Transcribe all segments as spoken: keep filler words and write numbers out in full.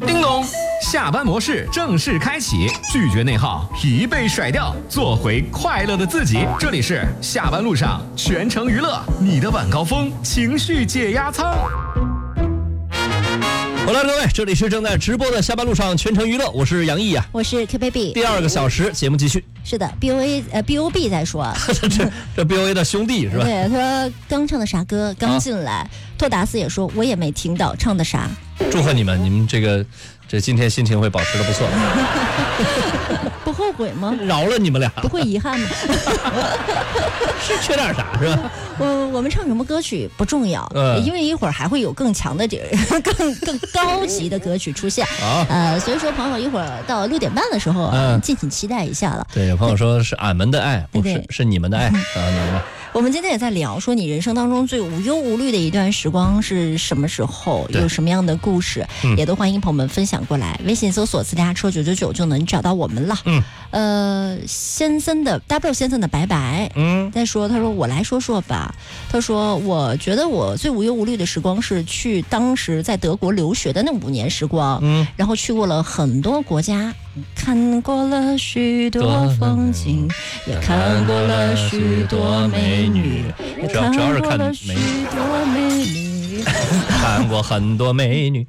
叮咚，下班模式正式开启，拒绝内耗，疲惫甩掉，做回快乐的自己。这里是下班路上全程娱乐，你的晚高峰情绪解压舱。 好了，各位，这里是正在直播的下班路上全程娱乐，我是杨毅啊， 我是 K baby。 第二个小时节目继续。 是的 ，B O A 呃 B O B 在说， 这这 B O A 的兄弟是吧？ 对，他说刚唱的啥歌？刚进来，啊、托达斯也说我也没听到唱的啥。 祝贺你们，你们这个这今天心情会保持的不错。 不后悔吗？ 饶了你们俩， 不会遗憾吗？ 是缺点啥是吧？ 我我们唱什么歌曲不重要，嗯、因为一会儿还会有更强的这更更高级的歌曲出现啊。呃，所以说朋友一会儿到六点半的时候，嗯，敬请期待一下了。 对，有朋友说是俺们的爱，不是是你们的爱啊，明白。 我们今天也在聊说你人生当中最无忧无虑的一段时光是什么时候，有什么样的故事，嗯、也都欢迎朋友们分享过来。微信搜索私家车九九九就能找到我们了。嗯，呃，先生的 W 先生的拜拜。嗯，再说他说我来说说吧。他说我觉得我最无忧无虑的时光是去当时在德国留学的那五年时光。嗯，然后去过了很多国家。看过了许多风景，也看过了许多美女，也看过了许多美女， 看过很多美女。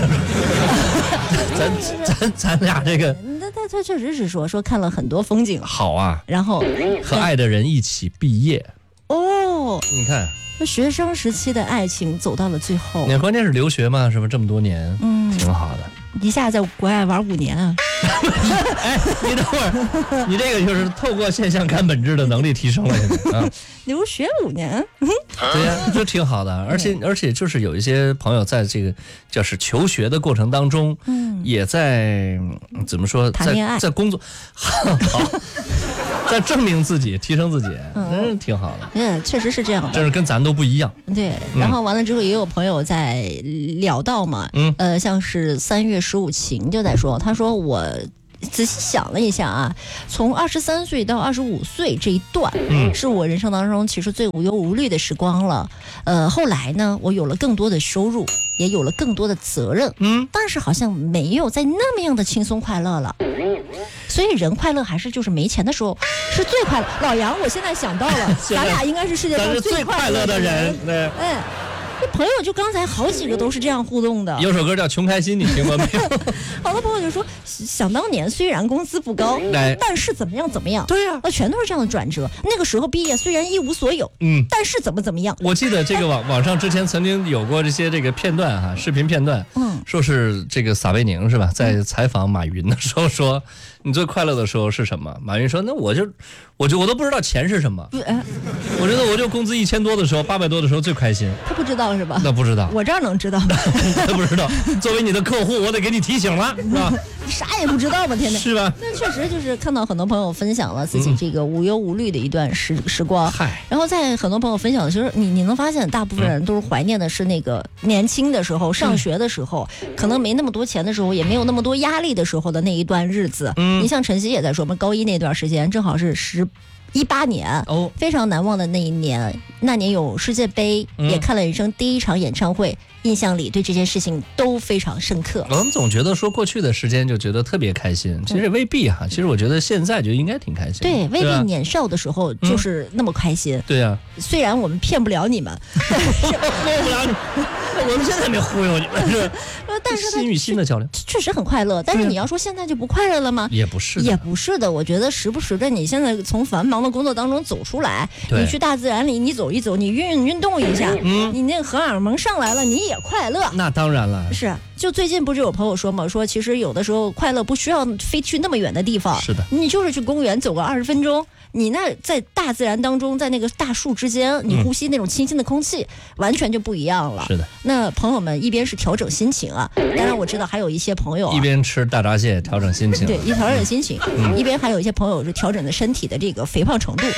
咱咱咱俩这个， 那他他确实是说说看了很多风景， 好啊。 然后和爱的人一起毕业。 哦， 你看。 学生时期的爱情走到了最后， 那关键是留学嘛，是不是这么多年，嗯，挺好的。 一下在国外玩五年啊！ 哎，你等会儿，你这个就是透过现象看本质的能力提升了啊！ 留学五年， 对呀、啊，这挺好的。而且而且就是有一些朋友在这个就是求学的过程当中，嗯，也在怎么说， 谈恋爱， 在工作，好，在证明自己，提升自己，嗯，挺好的。 嗯，确实是这样的。 这是跟咱都不一样。 对，然后完了之后，也有朋友在聊到嘛，嗯，呃，像是三月十五晴就在说，他说我仔细想了一下啊，从二十三岁到二十五岁这一段，嗯，是我人生当中其实最无忧无虑的时光了。呃，后来呢，我有了更多的收入，也有了更多的责任，嗯，但是好像没有在那么样的轻松快乐了。所以人快乐还是就是没钱的时候是最快乐。老杨，我现在想到了，咱俩应该是世界上最快乐的人。对，哎。这朋友就刚才好几个都是这样互动的。 有首歌叫《穷开心》，你听过没有？ 好多朋友就说，想当年虽然工资不高，但是怎么样怎么样。 对呀、啊， 那全都是这样的转折。那个时候毕业虽然一无所有，嗯，但是怎么怎么样。 我记得这个网网上之前曾经有过这些这个片段哈，视频片段，嗯，说是这个撒贝宁是吧，在采访马云的时候说，你最快乐的时候是什么？马云说，那我就我就我都不知道钱是什么，我觉得我就工资一千多的时候，八百多的时候最开心。 他不知道是吧？ 那不知道， 我这儿能知道。 他不知道，作为你的客户，我得给你提醒了，是吧？ 啥也不知道吧，天天是吧？ 那确实就是看到很多朋友分享了自己这个无忧无虑的一段时时光，嗨、嗯。然后在很多朋友分享的时候，你你能发现，大部分人都是怀念的是那个年轻的时候、上学的时候，嗯、可能没那么多钱的时候，也没有那么多压力的时候的那一段日子。嗯，你像晨曦也在说，我们高一那段时间正好是十。一八年哦，非常难忘的那一年，那年有世界杯，嗯、也看了人生第一场演唱会，印象里对这件事情都非常深刻。 我们总觉得说过去的时间就觉得特别开心，其实未必哈。其实我觉得现在就应该挺开心。 对，未必年少的时候就是那么开心。 嗯、对呀、啊， 虽然我们骗不了你们， 忽悠不了你，我们现在没忽悠你们是。 但是心与心的交流确实很快乐，但是你要说现在就不快乐了吗？ 也不是， 也不是的。我觉得时不时的，你现在从繁忙的工作当中走出来，你去大自然里，你走一走，你运运动一下，嗯，你那个荷尔蒙上来了，你也快乐。 那当然了， 是。就最近不是有朋友说嘛，说其实有的时候快乐不需要非去那么远的地方， 是的， 你就是去公园走个二十分钟，你那在大自然当中，在那个大树之间，你呼吸那种清新的空气，嗯、完全就不一样了。 是的， 那朋友们一边是调整心情啊，当然我知道还有一些朋友、啊、 一边吃大闸蟹调整心情， 对，一调整心情，嗯、一边还有一些朋友是调整的身体的这个肥胖程度。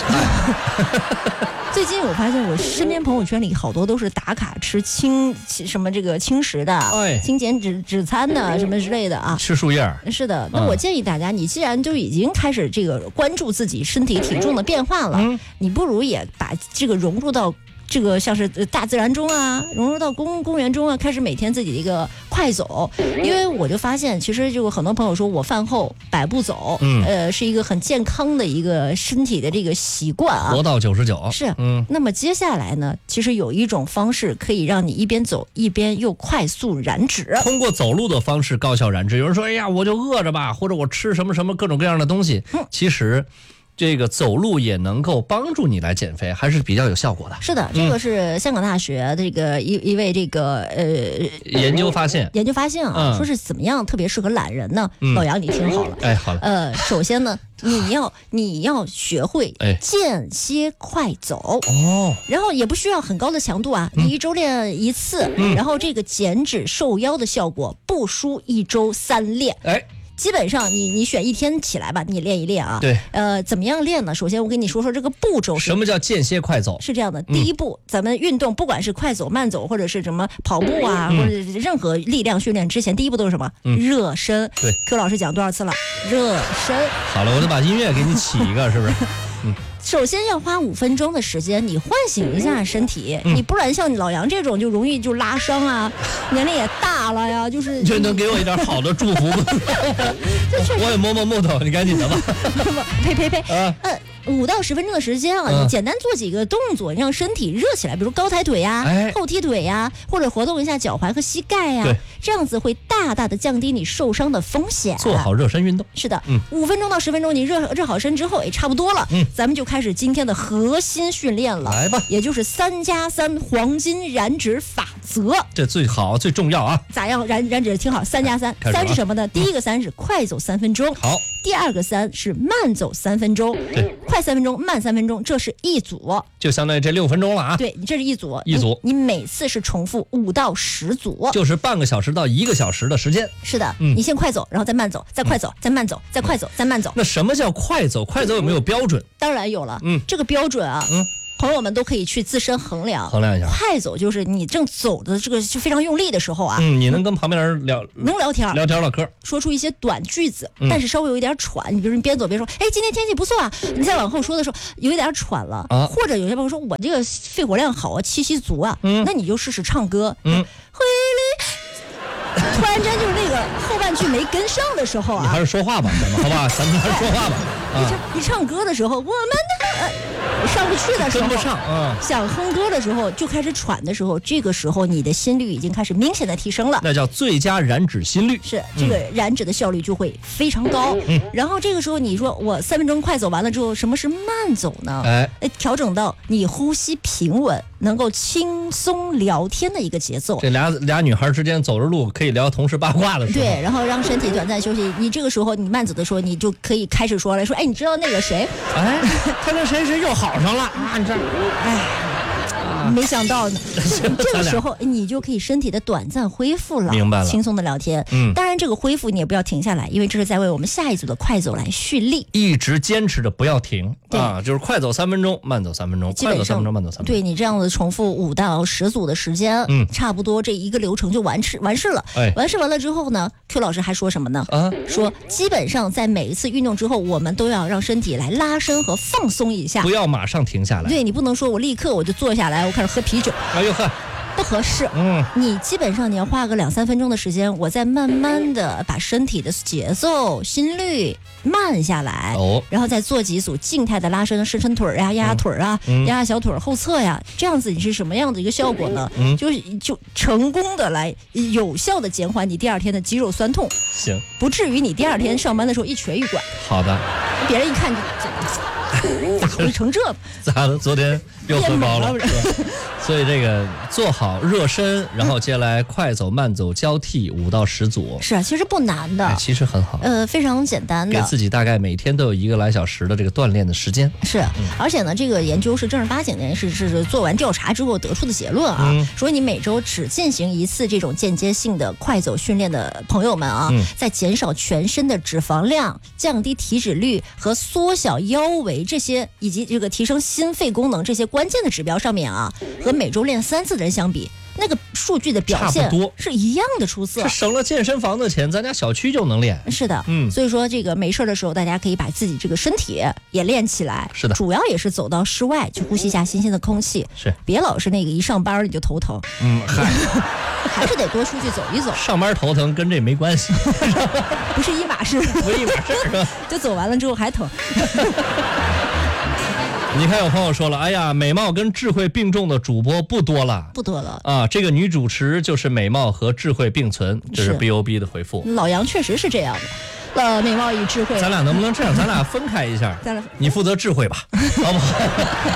最近我发现我身边朋友圈里好多都是打卡吃轻什么这个轻食的、哎、轻减脂脂餐的什么之类的啊， 吃树叶。 是的，那我建议大家，你既然就已经开始这个关注自己身体体重的变化了，嗯、你不如也把这个融入到这个像是大自然中啊，融入到公公园中啊，开始每天自己的一个快走。因为我就发现，其实就有很多朋友说我饭后百步走，嗯，呃，是一个很健康的一个身体的这个习惯啊。 活到九十九是，嗯。那么接下来呢，其实有一种方式可以让你一边走一边又快速燃脂。 通过走路的方式高效燃脂。有人说，哎呀，我就饿着吧，或者我吃什么什么各种各样的东西，嗯、其实。这个走路也能够帮助你来减肥，还是比较有效果的。 是的，这个是香港大学这个一一位这个呃研究发现， 研究发现啊，嗯、说是怎么样特别适合懒人呢？嗯、老杨，你听好了， 哎，好了， 呃，首先呢，你要你要学会间歇快走哦，然后也不需要很高的强度啊，你一周练一次，嗯、然后这个减脂瘦腰的效果不输一周三练。哎。基本上你你选一天起来吧，你练一练啊。 对。 呃，怎么样练呢？首先我跟你说说这个步骤。 什么叫间歇快走？ 是这样的，第一步，嗯、咱们运动不管是快走、慢走，或者是什么跑步啊，嗯、或者任何力量训练之前，第一步都是什么？嗯、热身。 对。 Q 老师讲多少次了？热身。 好了，我得把音乐给你起一个，是不是？嗯。 首先要花五分钟的时间，你唤醒一下身体，嗯、你不然像你老杨这种就容易就拉伤啊，年龄也大了呀，就是。 就能给我一点好的祝福吗？我也摸摸木头，你赶紧的吧。 呸呸呸！呃，五到十分钟的时间啊，你简单做几个动作，让身体热起来，比如高抬腿呀、啊、后踢腿呀、啊，或者活动一下脚踝和膝盖呀、啊，这样子会大大的降低你受伤的风险。 做好热身运动。 是的，嗯，五分钟到十分钟，你热热好身之后，也差不多了。嗯，咱们就开始今天的核心训练了。 来吧， 也就是三加三黄金燃脂法则。 这最好最重要啊！ 咋样燃燃脂？听好，三加三，三是什么呢？第一个三是快走三分钟。 好。 第二个三是慢走三分钟，对，快三分钟，慢三分钟，这是一组， 就相当于这六分钟了啊。 对，你这是一组， 一组， 你, 你每次是重复五到十组， 就是半个小时到一个小时的时间。 是的，嗯、你先快走，然后再慢走，再快走，嗯、再慢走，再快走，再慢走。 那什么叫快走？快走有没有标准？ 当然有了，嗯，这个标准啊，嗯。朋友们都可以去自身衡量， 衡量一下。 快走就是你正走的这个就非常用力的时候啊， 嗯，你能跟旁边人聊， 能聊天， 聊天唠嗑， 说出一些短句子，嗯、但是稍微有一点喘。你比如你边走边说，哎，今天天气不错啊，你再往后说的时候有一点喘了，啊、或者有些朋友说我这个肺活量好啊，气息足啊，嗯、那你就试试唱歌，嗯，回来。突然间就是那个后半句没跟上的时候啊， 你还是说话吧，咱们好吧，咱们还是说话吧。 你唱你唱歌的时候，我们的、呃、上不去的时候， 跟不上，嗯， 想哼歌的时候就开始喘的时候，这个时候你的心率已经开始明显的提升了， 那叫最佳燃脂心率， 是这个燃脂的效率就会非常高。嗯，然后这个时候你说我三分钟快走完了之后，什么是慢走呢？哎，调整到你呼吸平稳，能够轻松聊天的一个节奏。 这俩俩女孩之间走着路可以聊同事八卦的时候， 对，然后让身体短暂休息。你这个时候你慢走的时候，你就可以开始说了，说哎，你知道那个谁？ 哎，他跟谁谁又好上了啊？你这， 哎。没想到呢，这个时候你就可以身体的短暂恢复了， 明白了， 轻松的聊天。嗯，当然这个恢复你也不要停下来，因为这是在为我们下一组的快走来蓄力， 一直坚持着不要停啊，就是快走三分钟，慢走三分钟，快走三分钟，慢走三分钟。 对你这样子重复五到十组的时间，嗯，差不多这一个流程就完事完事了。哎，完事完了之后呢 ，Q 老师还说什么呢？啊，说基本上在每一次运动之后，我们都要让身体来拉伸和放松一下， 不要马上停下来。 对你不能说我立刻我就坐下来，我开始喝啤酒。 哎呦呵， 不合适。嗯，你基本上你要花个两三分钟的时间，我再慢慢的把身体的节奏、心率慢下来，哦，然后再做几组静态的拉伸，伸伸腿呀、压压腿啊、嗯、压压小腿后侧呀，这样子你是什么样的一个效果呢？嗯，就就成功的来有效的减缓你第二天的肌肉酸痛， 行， 不至于你第二天上班的时候一瘸一拐。 好的， 别人一看就咋会成这？ 咋的？昨天又喝高了。所以这个做好热身，然后接下来快走慢走交替五到十组。 是啊，其实不难的， 哎、其实很好。 呃，非常简单的， 给自己大概每天都有一个来小时的这个锻炼的时间。 是，嗯、而且呢，这个研究是正儿八经的，是是做完调查之后得出的结论啊。嗯、说你每周只进行一次这种间接性的快走训练的朋友们啊，嗯、在减少全身的脂肪量、降低体脂率和缩小腰围这些，以及这个提升心肺功能这些关键的指标上面啊，和每周练三次的人相比， 那个数据的表现是一样的出色， 是省了健身房的钱，咱家小区就能练。 是的，嗯，所以说这个没事的时候，大家可以把自己这个身体也练起来。 是的， 主要也是走到室外去呼吸一下新鲜的空气， 是， 别老是那个一上班你就头疼。 嗯，嗨， 还是得多出去走一走。 上班头疼跟这没关系， 不是一码事， 不是一码事是吧？ 就走完了之后还疼。 你看有朋友说了，哎呀，美貌跟智慧并重的主播不多了， 不多了啊！这个女主持就是美貌和智慧并存，这是 B O B 的回复。 老杨确实是这样的，呃，美貌与智慧。 咱俩能不能这样？咱俩分开一下，咱俩你负责智慧吧，好不好？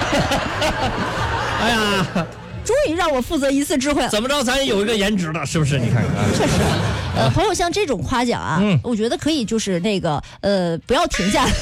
哎呀， 终于让我负责一次智慧了。 怎么着，咱也有一个颜值的，是不是？你看看， 确实，呃，朋友像这种夸奖啊，嗯，我觉得可以，就是那个，呃，不要停下。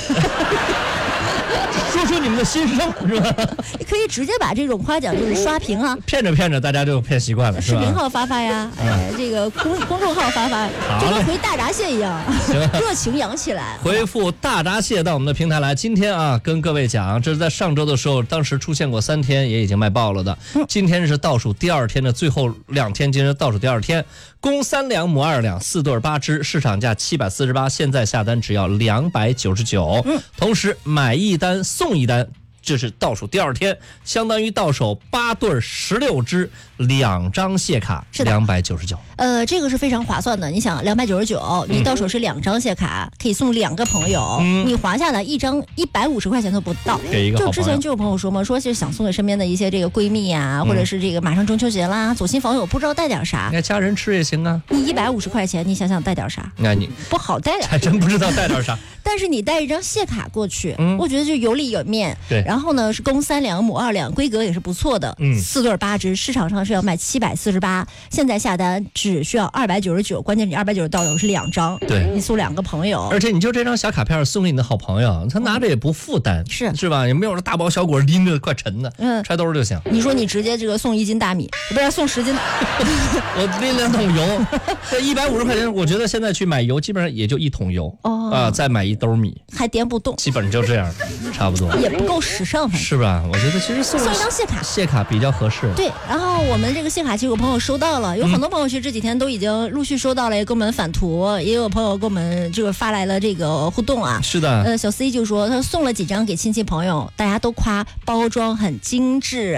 说出你们的心声是吧？ 你可以直接把这种夸奖就是刷屏啊， 骗着骗着大家就骗习惯了，是吧？ 视频号发发呀，哎，这个公公众号发发，就跟回大闸蟹一样，热情扬起来。 回复大闸蟹到我们的平台来。今天啊，跟各位讲，这是在上周的时候，当时出现过三天，也已经卖爆了的。今天是倒数第二天的最后两天，今天是倒数第二天，公三两母二两，四对八只，市场价七百四十八，现在下单只要两百九十九。嗯，同时买一单送一单。这是倒数第二天，相当于到手八对十六只，两张谢卡，两百九十九。 呃，这个是非常划算的。你想，两百九十九，你到手是两张谢卡，可以送两个朋友，嗯、你划下来一张一百五十块钱都不到。 给一个好朋友。 就之前就有朋友说嘛，说就是想送给身边的一些这个闺蜜啊，嗯、或者是这个马上中秋节啦，走亲访友，不知道带点啥。 那家人吃也行啊。 你一百五十块钱，你想想带点啥？ 那你不好带点。 还真不知道带点啥。 但是你带一张谢卡过去，嗯、我觉得就有里有面。 对。 然后呢，是公三两母二两，规格也是不错的。嗯。四对八只，市场上是要卖七百四十八，现在下单只需要二百九十九，关键你二百九十到手是两张， 对， 你送两个朋友， 而且你就这张小卡片送给你的好朋友，他拿着也不负担， 是是吧？也没有这大包小裹拎着怪沉的，嗯，揣兜就行。 你说你直接这个送一斤大米，不是送十斤， 我拎两桶油，这一百五十块钱，我觉得现在去买油基本上也就一桶油，哦啊，再买一兜米， 还颠不动， 基本就这样，差不多， 也不够时尚， 是吧？我觉得其实送送一张谢卡， 谢卡比较合适。 对，然后我们这个谢卡其实有朋友收到了，有很多朋友其实这几天都已经陆续收到了，也给我们返图，也有朋友给我们这个发来了这个互动啊。 是的， 呃，小 C 就说他送了几张给亲戚朋友，大家都夸包装很精致。